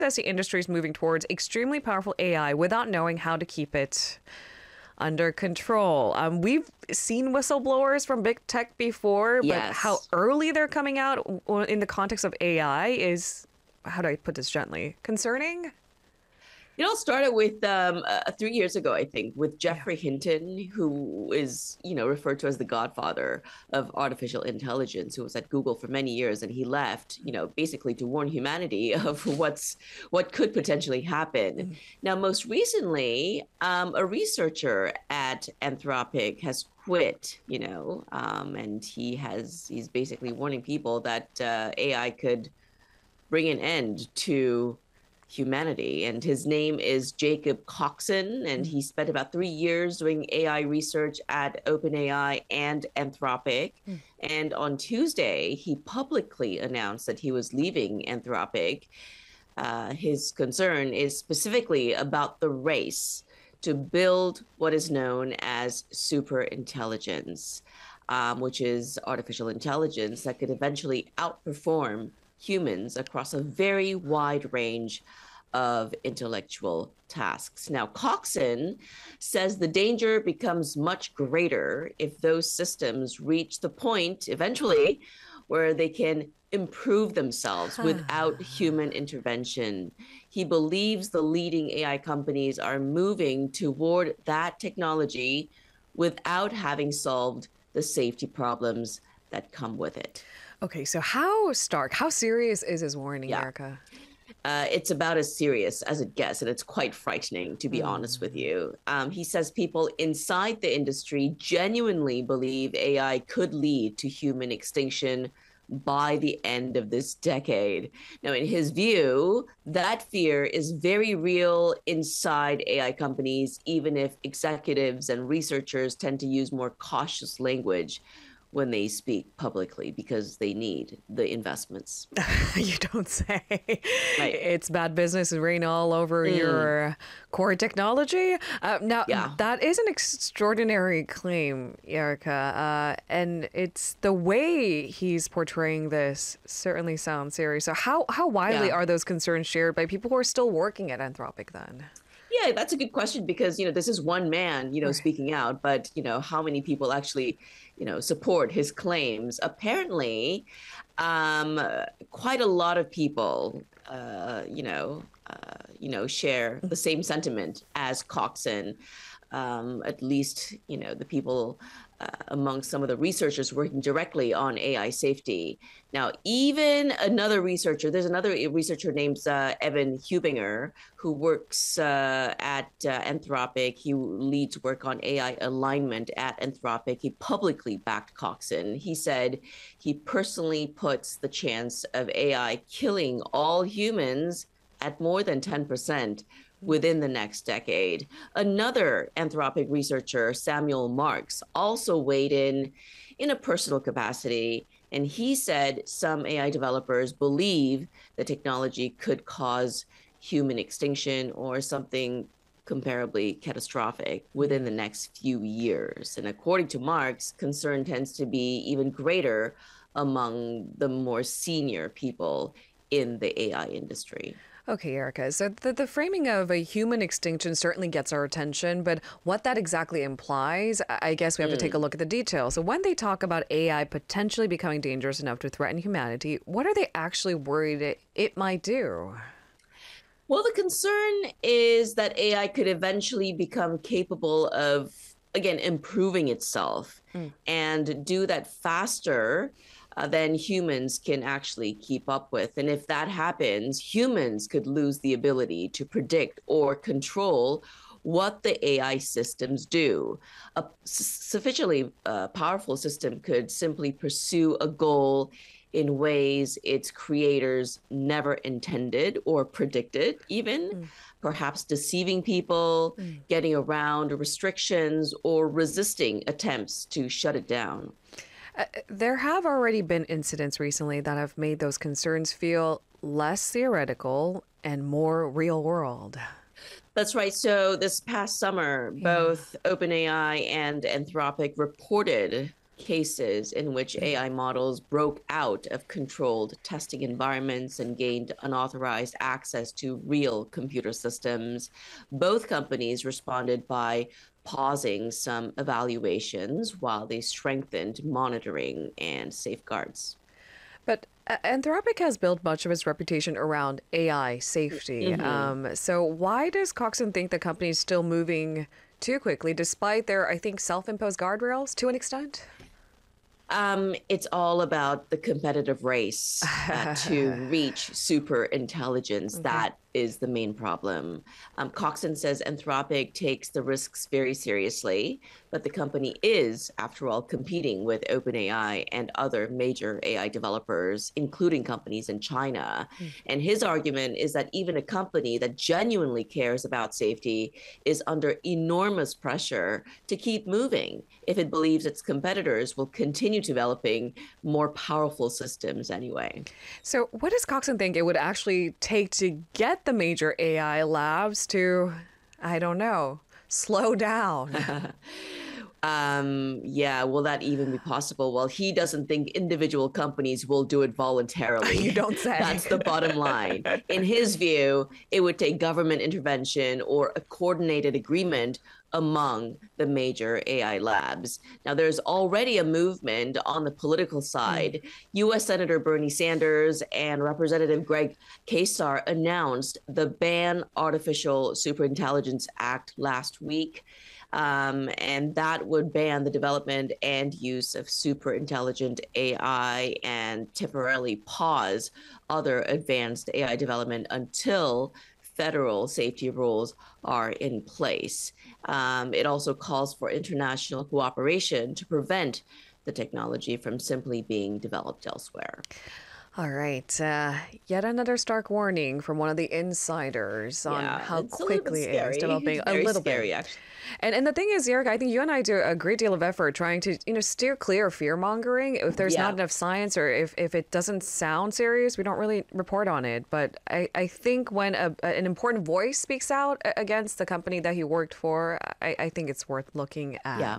as the industry is moving towards extremely powerful AI without knowing how to keep it under control. We've seen whistleblowers from big tech before, but how Yes. early they're coming out in the context of AI is, how do I put this gently, concerning? It all started with 3 years ago, I think, with Yeah. Geoffrey Hinton, who is, referred to as the godfather of artificial intelligence, who was at Google for many years, and he left, basically to warn humanity of what could potentially happen. Mm. Now, most recently, a researcher at Anthropic has quit, and he's basically warning people that AI could bring an end to humanity. And his name is Jacob Coxon, and Mm. he spent about 3 years doing AI research at OpenAI and Anthropic. Mm. And on Tuesday, he publicly announced that he was leaving Anthropic. His concern is specifically about the race to build what is known as super intelligence, which is artificial intelligence that could eventually outperform humans across a very wide range of intellectual tasks. Now, Coxon says the danger becomes much greater if those systems reach the point eventually where they can improve themselves without human intervention. He believes the leading AI companies are moving toward that technology without having solved the safety problems that come with it. Okay, so how stark, how serious is his warning, Yeah. Erica? It's about as serious as it gets, and it's quite frightening, to be honest with Mm. you. He says people inside the industry genuinely believe AI could lead to human extinction by the end of this decade. Now, in his view, that fear is very real inside AI companies, even if executives and researchers tend to use more cautious language when they speak publicly because they need the investments. You don't say. Right. It's bad business rain all over your core technology. Now, Yeah. that is an extraordinary claim, Erica. And it's the way he's portraying this certainly sounds serious. So how widely Yeah. are those concerns shared by people who are still working at Anthropic then? Yeah, that's a good question because, this is one man, Right. speaking out, but, how many people actually, support his claims? Apparently, quite a lot of people, share the same sentiment as Coxon. At least, the people among some of the researchers working directly on AI safety. Now, even there's another researcher named Evan Hubinger who works at Anthropic. He leads work on AI alignment at Anthropic. He publicly backed Coxon. He said he personally puts the chance of AI killing all humans at more than 10% within the next decade. Another Anthropic researcher, Samuel Marks, also weighed in a personal capacity, and he said some AI developers believe the technology could cause human extinction or something comparably catastrophic within the next few years. And according to Marks, concern tends to be even greater among the more senior people in the AI industry. Okay, Erica. So the framing of a human extinction certainly gets our attention, but what that exactly implies, I guess we have to take a look at the details. So when they talk about AI potentially becoming dangerous enough to threaten humanity, what are they actually worried it might do? Well, the concern is that AI could eventually become capable of, again, improving itself Mm. and do that faster than humans can actually keep up with. And if that happens, humans could lose the ability to predict or control what the AI systems do. A sufficiently powerful system could simply pursue a goal in ways its creators never intended or predicted, even Mm. perhaps deceiving people, Mm. getting around restrictions, or resisting attempts to shut it down. There have already been incidents recently that have made those concerns feel less theoretical and more real world. That's right. So this past summer, Yeah. both OpenAI and Anthropic reported cases in which AI models broke out of controlled testing environments and gained unauthorized access to real computer systems. Both companies responded by pausing some evaluations while they strengthened monitoring and safeguards. But Anthropic has built much of its reputation around AI safety. Mhm. So why does Coxon think the company is still moving too quickly, despite their, I think, self-imposed guardrails to an extent? It's all about the competitive race to reach super intelligence. Okay. That is the main problem. Coxon says Anthropic takes the risks very seriously, but the company is, after all, competing with OpenAI and other major AI developers, including companies in China. And his argument is that even a company that genuinely cares about safety is under enormous pressure to keep moving if it believes its competitors will continue developing more powerful systems anyway. So what does Coxon think it would actually take to get the major AI labs to, I don't know, slow down? Yeah, will that even be possible? Well, he doesn't think individual companies will do it You voluntarily. don't say. That's the bottom line. In his view, it would take government intervention or a coordinated agreement among the major AI labs. Now, there's already a movement on the political side. US Senator Bernie Sanders and Representative Greg Kasar announced the Ban Artificial Superintelligence Act last week. And that would ban the development and use of super intelligent AI and temporarily pause other advanced AI development until federal safety rules are in place. It also calls for international cooperation to prevent the technology from simply being developed elsewhere. All right. Yet another stark warning from one of the insiders on Yeah, how it's a little bit quickly AI is scary. It's developing. A very little bit. scary, actually. And the thing is, Eric, I think you and I do a great deal of effort trying to, steer clear of fear mongering. If there's not Yeah. enough science or if it doesn't sound serious, we don't really report on it. But I think when an important voice speaks out against the company that he worked for, I think it's worth looking at. Yeah.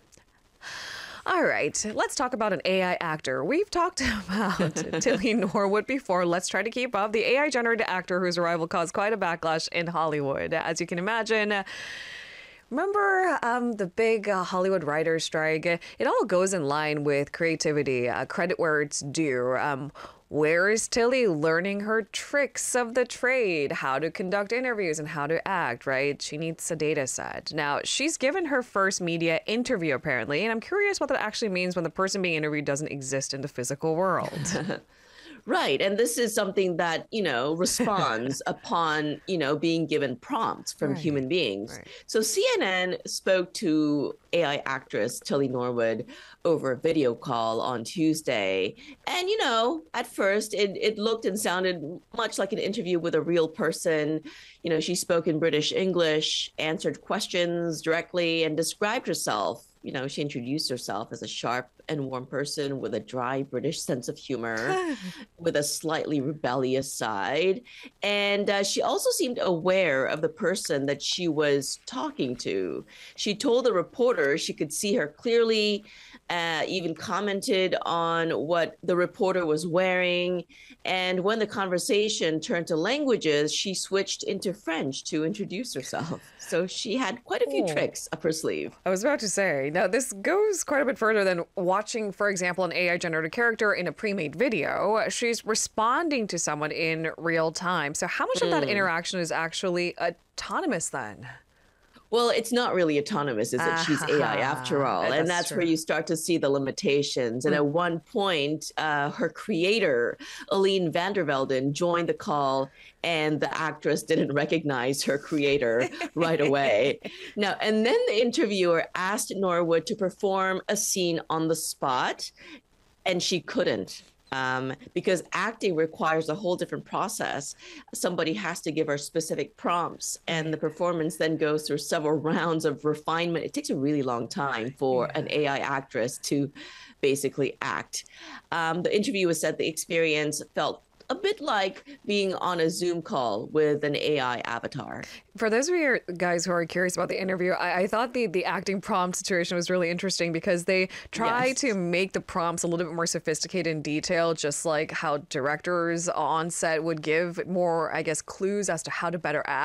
All right, let's talk about an AI actor. We've talked about Tilly Norwood before. Let's try to keep up. The AI generated actor whose arrival caused quite a backlash in Hollywood. As you can imagine, remember the big Hollywood writer's strike? It all goes in line with creativity, credit where it's due. Where is Tilly learning her tricks of the trade, how to conduct interviews and how to act, right? She needs a data set. Now, she's given her first media interview, apparently, and I'm curious what that actually means when the person being interviewed doesn't exist in the physical world. Right. And this is something that, responds upon, being given prompts from Right, human beings. right. So CNN spoke to AI actress Tilly Norwood over a video call on Tuesday. And, at first it looked and sounded much like an interview with a real person. She spoke in British English, answered questions directly, and described herself. She introduced herself as a sharp and warm person with a dry British sense of humor, with a slightly rebellious side. And she also seemed aware of the person that she was talking to. She told the reporter she could see her clearly, even commented on what the reporter was wearing. And when the conversation turned to languages, she switched into French to introduce herself. So she had quite a few Oh. tricks up her sleeve. I was about to say, now this goes quite a bit further than watching, for example, an AI generated character in a pre-made video. She's responding to someone in real time. So how much of that interaction is actually autonomous then? Well, it's not really autonomous, is it? She's AI after all. And that's true. where you start to see the limitations. And at one point, her creator, Aline Vandervelden, joined the call, and the actress didn't recognize her creator right away. Now, and then the interviewer asked Norwood to perform a scene on the spot, and she couldn't. Because acting requires a whole different process. Somebody has to give her specific prompts, and the performance then goes through several rounds of refinement. It takes a really long time for an AI actress to basically act. The interviewer said the experience felt a bit like being on a Zoom call with an AI avatar. For those of you guys who are curious about the interview, I thought the acting prompt situation was really interesting because they try to Yes. make the prompts a little bit more sophisticated and detailed, just like how directors on set would give more, I guess, clues as to how to better act.